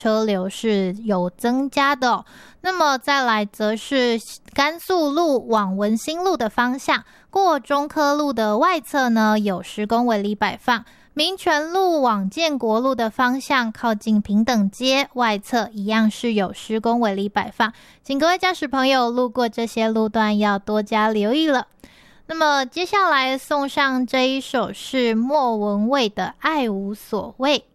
车流是有增加的哦。那么再来则是甘肃路往文心路的方向，过中科路的外侧呢有施工围篱摆放，民权路往建国路的方向靠近平等街外侧一样是有施工围篱摆放，请各位驾驶朋友路过这些路段要多加留意了。那么接下来送上这一首是莫文蔚的《爱无所谓》。